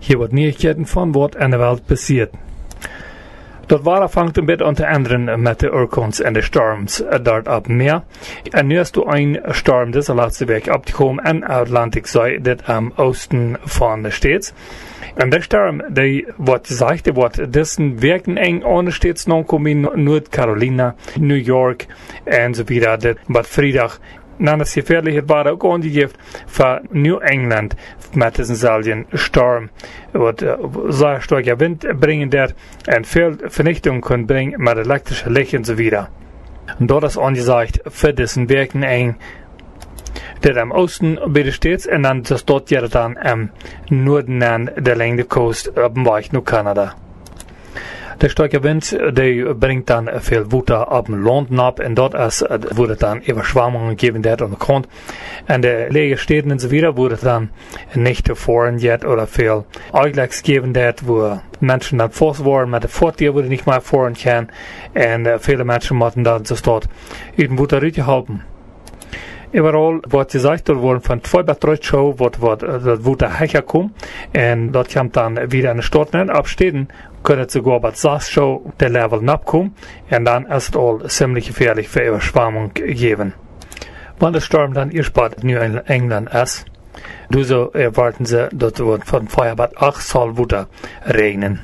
Hier wordt nieuwigheden van wat in de wereld passiert. Dat war fangt een beetje unter anderem met de orkans en de storms dort op meer. En nu is er een storm deze laatste week opgekomen in Atlantic Zee, dit am oosten van de states. En de storm, die wordt gezegd, die wordt dessen werken eng ohne steeds nog komen in Noord-Carolina, New York en zo verder. Dit wordt vrijdag. Dan is gefährlich, war ook aangegeven voor New England met dezelfde storm. Wat zeer sterke wind brengen daar en veel vernichting kan brengen met elektrische licht en zo verder. Dat is aangezegd voor deze werken eng. Dat am oosten bij de states en dan is dat ja dan am noorden aan de lengte coast op de weg naar Canada. De sterke wind die brengt dan veel water op het land op en dat wordt dan overschwammingen gegeven daar aan de grond. En de lege steden en zo verder worden dan niet te voren jet oder veel eigenlijk gegeven daar waar mensen dan vast worden met de voetdier worden niet meer voren gaan en vele mensen moeten dan zo staat uit het water uitgeholpen. Overal wordt gezegd, er worden van 2 Batterijshow wordt dat water hergekomen en dat komt dan weer aan de stad en op steden kunnen het sogar bij 6 show de level opkomen en dan is het al ziemlich gefährlich voor overschwamming gegeven. Wanneer de storm dan eerst bij New England is, dus erwarten ze dat er van 5 bis 8 zal water regenen.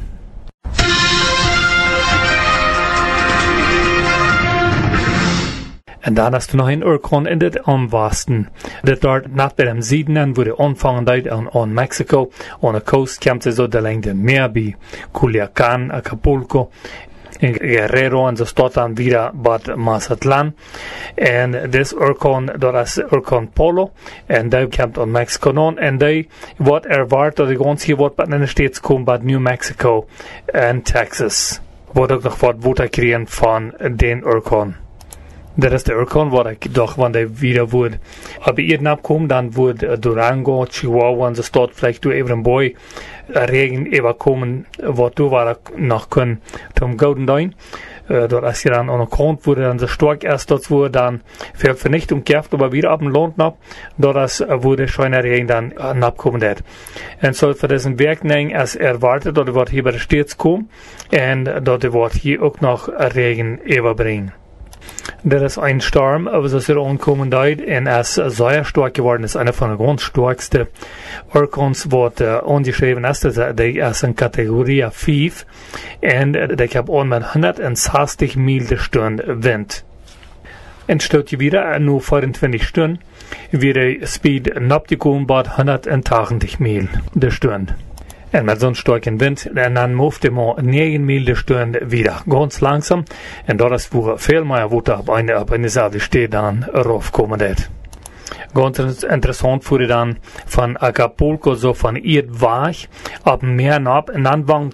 En dan is er nog een orkaan in het aanwesten. Dat dort nach bij de Süden wurde anfangen uit aan Mexico. Aan de coast komt zo de lengte meer bij Culiacán, Acapulco, en Guerrero en zo staat dan weer bij Mazatlan. En deze orkaan, dat is orkaan Polo. En die komt aan Mexico aan. En die wordt erwaard dat de ganze hier wordt in de States komen bij New Mexico en Texas. Wordt ook nog wat water krijgen van den orkaan. Dat is de orkaan waar ik dacht, wanneer weer wordt op Eden opkomen, dan wordt Durango, Chihuahua en zo staat vielleicht door even een boy regen even komen, wat door waar ik nog kan tom Golden Dine. Dat als je dan aan de grond wordt dan zo sterk is, dat wordt dan veel vernichting krijgt, maar weer op een land op, dat is wordt schijne regen dan opkomen dat. En zo voor deze werking is erwartet dat er wordt hier bij de steeds komen en dat er wordt hier ook nog regen even brengen. Er is een storm, was er aankomen uit en is zeer sterk geworden. Is einer von den ganz stärksten orkans wat aangeschreven is. Die is een categorie 5 en die heeft aan met 160 mijl de stunde wind. En stoot je weer, nu 24 stunden, weer de speed napgekomen bij 180 mijl de stunde. En met zo'n sterke wind, en dan moest man 9 mijl de stunde wieder. Ganz langsam. En dat is voor veel meer water op een dezelfde stad dan raufkomen dat. Ganz interessant voor je dan van Acapulco, zo van hier weg, op meer nap, en dan